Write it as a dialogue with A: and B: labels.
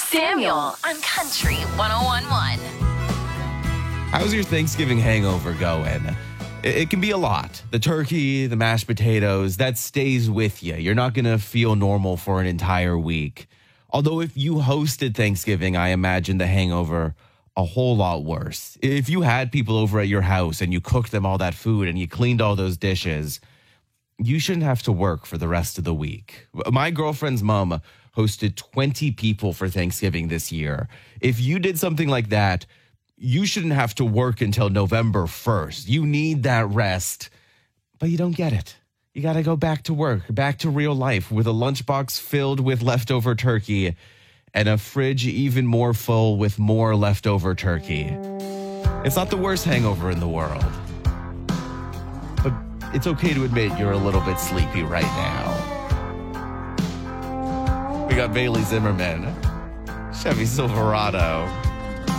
A: Samuel on Country 101.1.
B: How's your Thanksgiving hangover going? It can be a lot. The turkey, the mashed potatoes, that stays with you. You're not going to feel normal for an entire week. Although if you hosted Thanksgiving, I imagine the hangover a whole lot worse. If you had people over at your house and you cooked them all that food and you cleaned all those dishes, you shouldn't have to work for the rest of the week. My girlfriend's mom hosted 20 people for Thanksgiving this year. If you did something like that, you shouldn't have to work until November 1st. You need that rest, but you don't get it. You got to go back to work, back to real life with a lunchbox filled with leftover turkey and a fridge even more full with more leftover turkey. It's not the worst hangover in the world, but it's okay to admit you're a little bit sleepy right now. We got Bailey Zimmerman, Chevy Silverado.